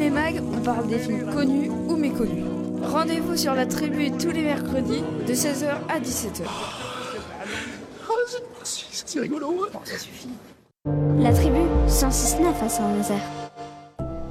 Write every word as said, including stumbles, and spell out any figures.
Cinémag, on parle des films connus ou méconnus. Rendez-vous sur la Tribu tous les mercredis de seize heures à dix-sept heures. C'est rigolo. Bon, ça suffit. La Tribu, cent six neuf à Saint-Nazaire.